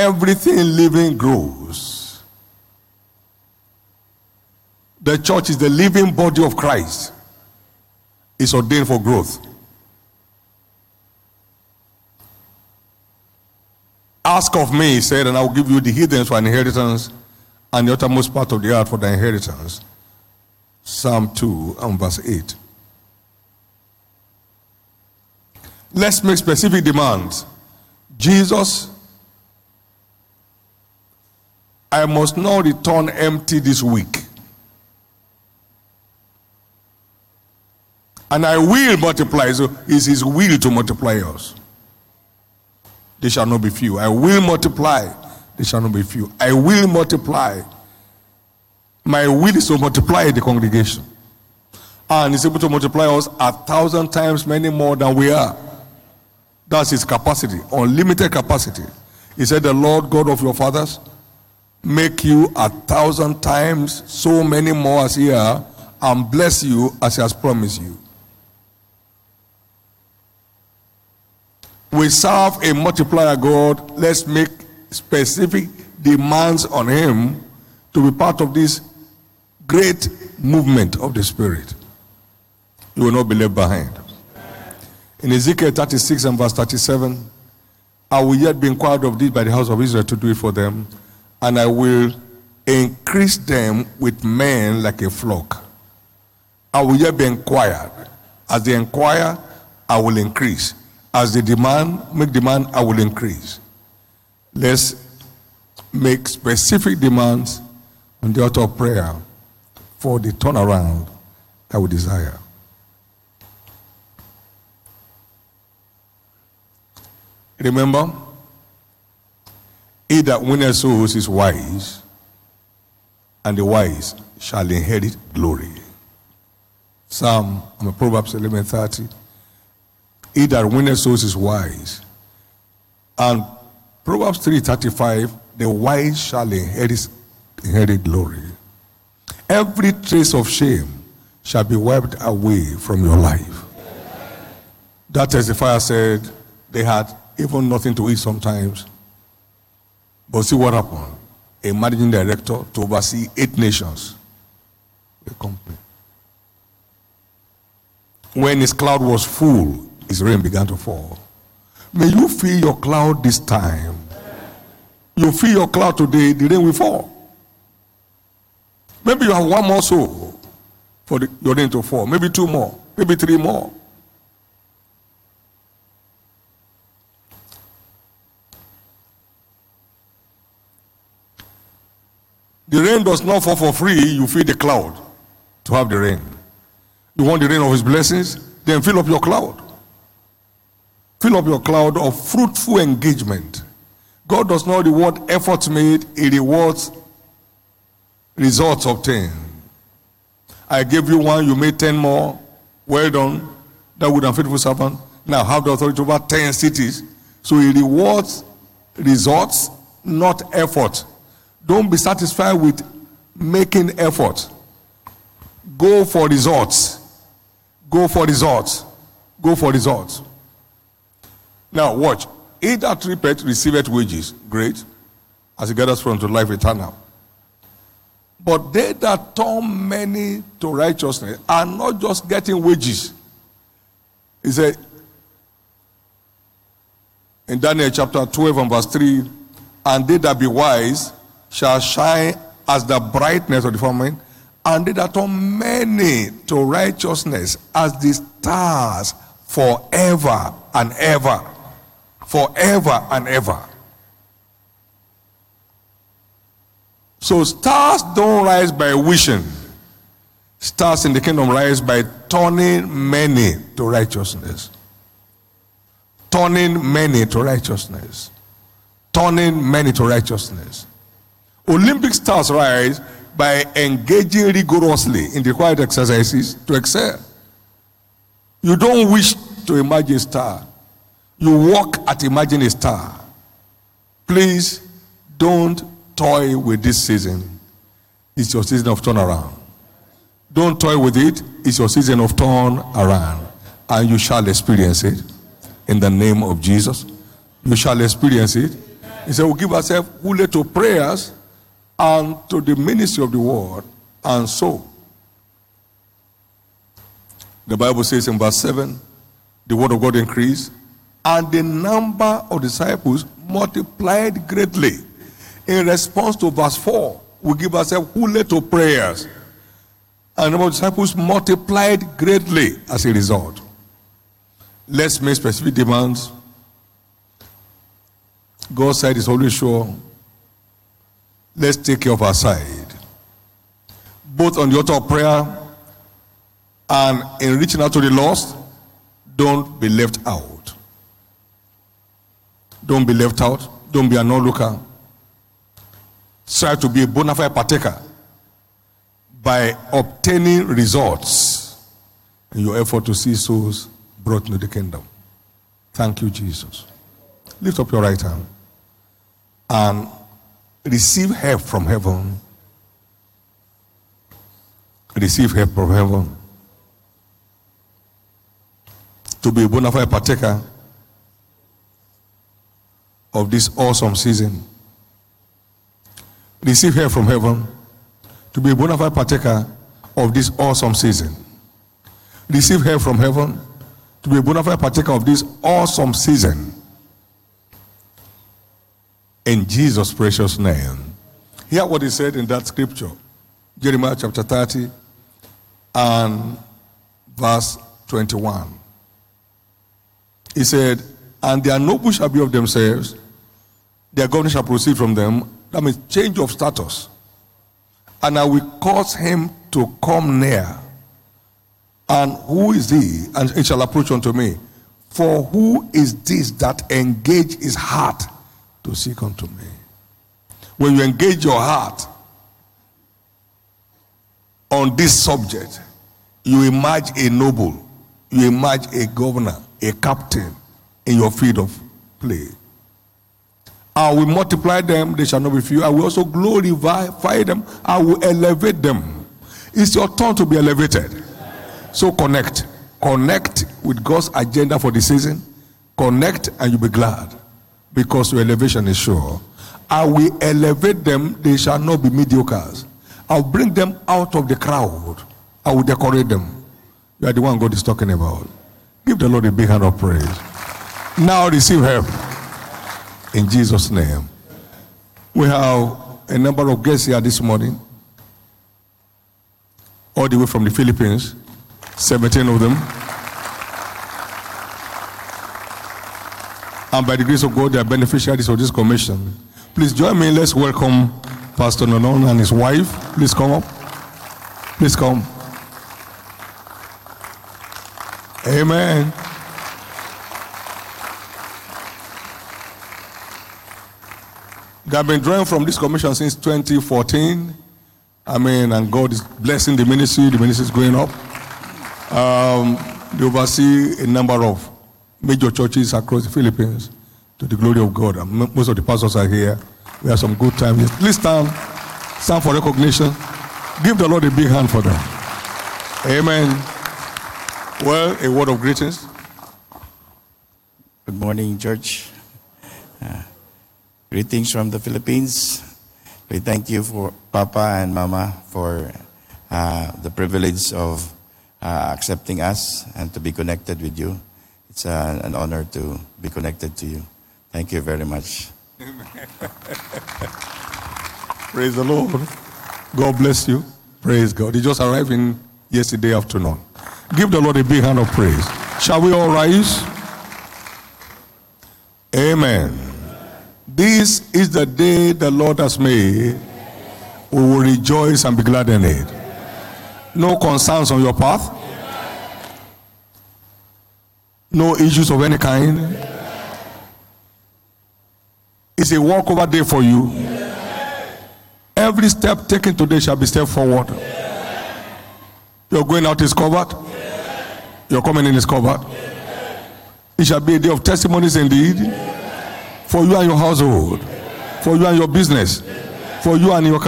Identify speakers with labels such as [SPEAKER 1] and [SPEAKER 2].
[SPEAKER 1] everything living grows. The church is the living body of Christ. It's ordained for growth. Ask of me, he said, and I will give you the heathens for an inheritance and the uttermost part of the earth for the inheritance. Psalm 2 and verse 8. Let's make specific demands. Jesus, I must not return empty this week. And I will multiply. So it's his will to multiply us. They shall not be few. I will multiply. They shall not be few. I will multiply. My will is to multiply the congregation. And he's able to multiply us 1,000 times many more than we are. That's his capacity, unlimited capacity. He said, the Lord God of your fathers make you 1,000 times so many more as ye are, and bless you as he has promised you. We serve a multiplier God. Let's make specific demands on him to be part of this great movement of the Spirit. You will not be left behind. In Ezekiel 36 and verse 37, I will yet be inquired of this by the house of Israel to do it for them, and I will increase them with men like a flock. I will yet be inquired. As they inquire, I will increase. As they make demand, I will increase. Let's make specific demands on the altar of prayer for the turnaround that we desire. Remember, he that winneth souls is wise, and the wise shall inherit glory. Proverbs 11:30. He that winneth souls is wise. And Proverbs 3:35, the wise shall inherit glory. Every trace of shame shall be wiped away from your life. That testifier said they had even nothing to eat sometimes. But see what happened. A managing director to oversee 8 nations. A company. When his cloud was full, his rain began to fall. May you feel your cloud this time. You feel your cloud today, the rain will fall. Maybe you have one more soul for your rain to fall. Maybe 2 more. Maybe 3 more. The rain does not fall for free. You feel the cloud to have the rain. You want the rain of his blessings? Then fill up your cloud. Fill up your cloud of fruitful engagement. God does not reward efforts made, he rewards results obtained. I gave you 1, you made 10 more. Well done, that good and faithful servant. Now have the authority over 10 cities. So he rewards results, not effort. Don't be satisfied with making effort. Go for results. Go for results. Go for results. Now watch. He that reapeth receiveth wages. Great. As he gathers from to life eternal. But they that turn many to righteousness are not just getting wages. He said in Daniel chapter 12 and verse 3, and they that be wise shall shine as the brightness of the firmament, and they that turn many to righteousness as the stars forever and ever. Forever and ever. So stars don't rise by wishing. Stars in the kingdom rise by turning many to righteousness. Turning many to righteousness. Turning many to righteousness. Olympic stars rise by engaging rigorously in the required exercises to excel. You don't wish to imagine a star. You walk at imagining a star. Please don't toy with this season. It's your season of turnaround. Don't toy with it. It's your season of turn around. And you shall experience it in the name of Jesus. You shall experience it He said, we'll give ourselves wholly to prayers and to the ministry of the word, and so. The Bible says in verse 7, the word of God increased, and the number of disciples multiplied greatly. In response to verse 4, we give ourselves wholly to prayers, and the number of disciples multiplied greatly as a result. Let's make specific demands. God's side is always sure. Let's take care of our side, both on the altar of prayer and in reaching out to the lost. Don't be left out. Don't be left out. Don't be an onlooker. Strive to be a bona fide partaker by obtaining results in your effort to see souls brought into the kingdom. Thank you, Jesus. Lift up your right hand and receive help from heaven. Receive help from heaven to be a bona fide partaker of this awesome season. Receive help from heaven to be a bona fide partaker of this awesome season. Receive help from heaven to be a bona fide partaker of this awesome season. In Jesus' precious name. Hear what he said in that scripture. Jeremiah chapter 30 and verse 21. He said, and their nobles shall be of themselves, their government shall proceed from them. That means change of status. And I will cause him to come near. And who is he? And he shall approach unto me. For who is this that engage his heart to seek unto me? When you engage your heart on this subject, you emerge a noble, you emerge a governor, a captain in your field of play. I will multiply them, they shall not be few. I will also glorify them, I will elevate them. It's your turn to be elevated. So connect with God's agenda for the season. Connect and you'll be glad, because your elevation is sure. I will elevate them, they shall not be mediocres. I'll bring them out of the crowd. I will decorate them. You are the one God is talking about. Give the Lord a big hand of praise. Now receive help in Jesus' name. We have a number of guests here this morning, all the way from the Philippines, 17 of them. And by the grace of God, they are beneficiaries of this commission. Please join me. Let's welcome Pastor Nonon and his wife. Please come up. Please come. Amen. They have been drawing from this commission since 2014. And God is blessing the ministry. The ministry is going up. They oversee a number of major churches across the Philippines to the glory of God. And most of the pastors are here. We have some good time. Please stand for recognition. Give the Lord a big hand for them. Amen. Well, a word of greetings.
[SPEAKER 2] Good morning, church. Greetings from the Philippines. We thank you for Papa and Mama for the privilege of accepting us and to be connected with you. It's an honor to be connected to you. Thank you very much.
[SPEAKER 1] Amen. Praise the Lord. God bless you. Praise God. He just arrived in yesterday afternoon. Give the Lord a big hand of praise. Shall we all rise? Amen. This is the day the Lord has made. We will rejoice and be glad in it. No concerns on your path. No issues of any kind. It's a walkover day for you. Every step taken today shall be step forward. Your going out is covered. Your coming in is covered. It shall be a day of testimonies indeed. For you and your household. For you and your business. For you and your